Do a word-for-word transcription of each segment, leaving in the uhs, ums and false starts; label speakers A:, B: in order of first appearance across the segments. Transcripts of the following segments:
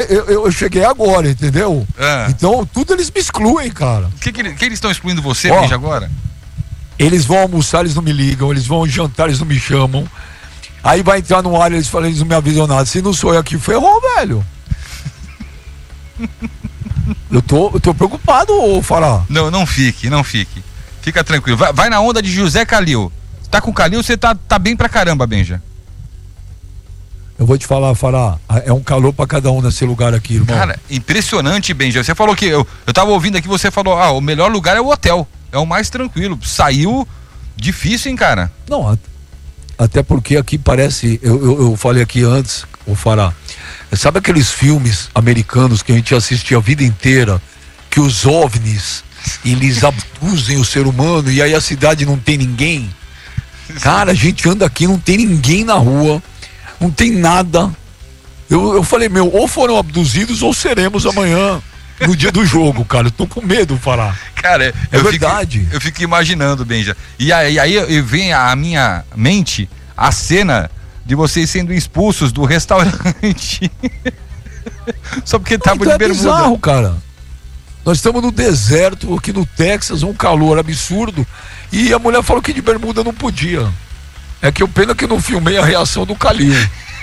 A: eu, eu cheguei agora, entendeu?
B: Ah.
A: Então, tudo eles me excluem, cara.
B: O que, que, que eles estão excluindo você,
A: Ó,
B: Benja, agora?
A: Eles vão almoçar, eles não me ligam, eles vão jantar, eles não me chamam. Aí vai entrar no ar, eles falam, eles não me avisam nada. Se não sou eu aqui, ferrou, velho. eu, tô, eu tô preocupado, ô Fará.
B: Não, não fique, não fique. Fica tranquilo. Vai, vai na onda de José Calil. Tá com o Calil, você tá, tá bem pra caramba, Benja.
A: Eu vou te falar, Fará, é um calor pra cada um nesse lugar aqui, irmão.
B: Cara, impressionante, Benja. Você falou que, eu, eu tava ouvindo aqui, você falou, ah, o melhor lugar é o hotel. É o mais tranquilo. Saiu difícil, hein, cara?
A: Não, até porque aqui parece, eu, eu, eu falei aqui antes, o Fará, sabe aqueles filmes americanos que a gente assistia a vida inteira, que os OVNIs, eles abduzem o ser humano e aí a cidade não tem ninguém? Cara, a gente anda aqui, não tem ninguém na rua, não tem nada. Eu, eu falei, meu, ou foram abduzidos ou seremos amanhã, no dia do jogo, cara. Eu tô com medo, Fará.
B: Cara,
A: é
B: eu
A: verdade.
B: Fico, eu fico imaginando, Benja. E aí, aí vem à minha mente a cena de vocês sendo expulsos do restaurante. Só porque tava
A: então
B: de
A: é
B: bermuda.
A: Bizarro, cara. Nós estamos no deserto, aqui no Texas, um calor absurdo. E a mulher falou que de bermuda não podia. É que eu pena que eu não filmei a reação do Calil.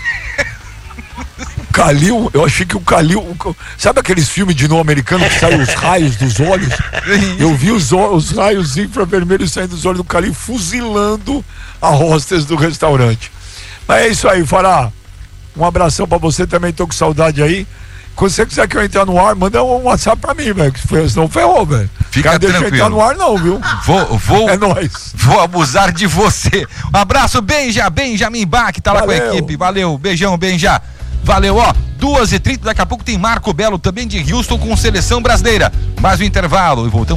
A: O Calil, eu achei que o Calil. O, sabe aqueles filmes de novo americano que saem os raios dos olhos? Eu vi os, os raios infravermelhos saindo dos olhos do Calil, fuzilando a hostess do restaurante. Mas é isso aí, Fará. Um abração pra você também, tô com saudade aí. Quando você quiser que eu entrar no ar, manda um WhatsApp pra mim, velho. Senão ferrou, velho.
B: Fica
A: Cara,
B: tranquilo.
A: Deixa eu entrar no ar, não, viu?
B: Vou, vou,
A: é nóis.
B: Vou abusar de você. Um abraço, Benja, Benjamin Bach, tá lá
A: Valeu.
B: com a equipe. Valeu, beijão, Benja. Valeu, ó. duas e trinta, daqui a pouco tem Marco Belo também de Houston com seleção brasileira. Mais um intervalo e voltamos.